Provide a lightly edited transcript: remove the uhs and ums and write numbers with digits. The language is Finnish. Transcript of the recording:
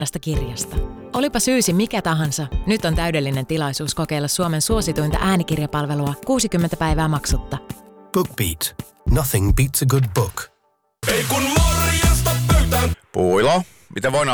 kirjasta. Olipa syysi mikä tahansa, nyt on täydellinen tilaisuus kokeilla Suomen suosituinta äänikirjapalvelua 60 päivää maksutta. BookBeat. Nothing beats a good book. Ei kun morjesta pöytään. Puilo, mitä voin